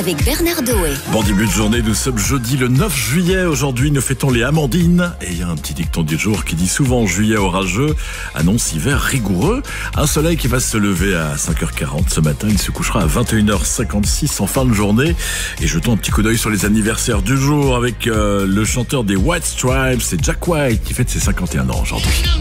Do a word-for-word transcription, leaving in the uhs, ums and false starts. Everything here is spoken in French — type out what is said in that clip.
avec Bernard Doé. Bon début de journée, nous sommes jeudi le neuf juillet. Aujourd'hui, nous fêtons les Amandines. Et il y a un petit dicton du jour qui dit souvent juillet orageux annonce hiver rigoureux. Un soleil qui va se lever à cinq heures quarante ce matin. Il se couchera à vingt et une heures cinquante-six en fin de journée. Et jetons un petit coup d'œil sur les anniversaires du jour avec euh, le chanteur des White Stripes, c'est Jack White qui fête ses cinquante et un ans aujourd'hui.